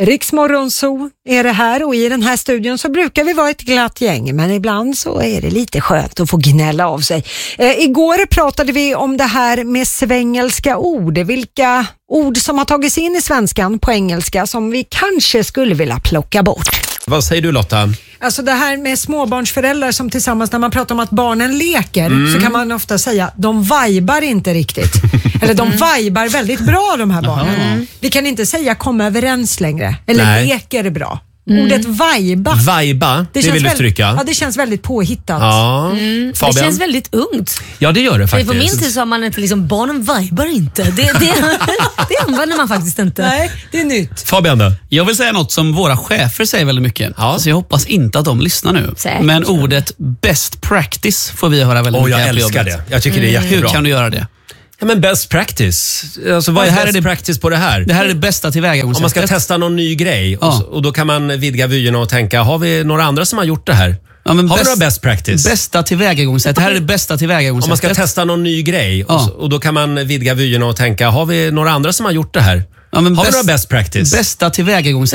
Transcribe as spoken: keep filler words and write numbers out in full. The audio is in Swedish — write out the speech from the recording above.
Riksmorgonzoo är det här och i den här studion så brukar vi vara ett glatt gäng, men ibland så är det lite skönt att få gnälla av sig. Eh, igår pratade vi om det här med svengelska ord, vilka ord som har tagits in i svenskan på engelska som vi kanske skulle vilja plocka bort. Vad säger du, Lotta? Alltså det här med småbarnsföräldrar som tillsammans, när man pratar om att barnen leker, mm. så kan man ofta säga de vibar inte riktigt. Eller de vibar väldigt bra, de här barnen. Mm. Vi kan inte säga komma överens längre. Eller Nej. leker bra. Mm. Ordet viba. Viba, det, det vill du stryka. Väldigt, ja, det känns väldigt påhittat. Ja. Mm. Det känns väldigt ungt. Ja, det gör det faktiskt. För på min tid så har man inte liksom, barnen vibar inte. Det, det, det använder man faktiskt inte. Nej, det är nytt. Fabian då? Jag vill säga något som våra chefer säger väldigt mycket. Ja. Så jag hoppas inte att de lyssnar nu. Säkert. Men ordet best practice får vi höra väldigt oh, mycket. Jag älskar det. Jag tycker mm. det är jättebra. Hur kan du göra det? Ja, men best practice. Alltså, vad är här best är det, practice på det här? Det här är det bästa tillvägagångssättet. Om man ska testa någon ny grej ja. och, och då kan man vidga vyerna och tänka, har vi några andra som har gjort det här? Ja, men har bäst, vi några best practice? Bästa tillvägagångssättet. Det här är det bästa tillvägagångssättet. Om man ska testa någon ny grej ja. och, och då kan man vidga vyerna och tänka, har vi några andra som har gjort det här? Ja, men har bäst, vi några best practice? Bästa tillvägagångssättet.